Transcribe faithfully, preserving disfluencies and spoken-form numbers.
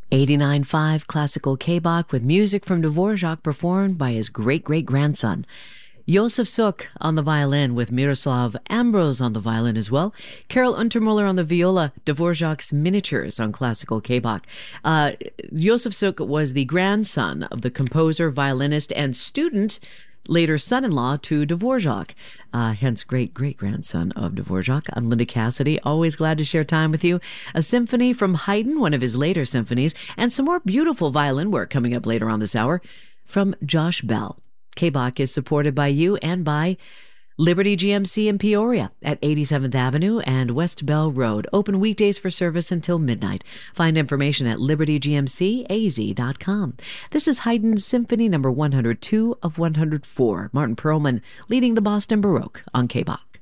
eighty-nine point five Classical K-Bach with music from Dvorak performed by his great-great-grandson. Josef Suk on the violin with Miroslav Ambrose on the violin as well. Carol Untermuller on the viola, Dvorak's Miniatures on Classical K-Bach. Uh, Josef Suk was the grandson of the composer, violinist, and student, later son-in-law to Dvorak, uh, hence great-great-grandson of Dvorak. I'm Linda Cassidy, always glad to share time with you. A symphony from Haydn, one of his later symphonies, and some more beautiful violin work coming up later on this hour from Josh Bell. K-Bach is supported by you and by Liberty G M C in Peoria at eighty-seventh Avenue and West Bell Road. Open weekdays for service until midnight. Find information at liberty g m c a z dot com. This is Haydn's Symphony number one hundred two of one hundred four. Martin Perlman leading the Boston Baroque on K-Bach.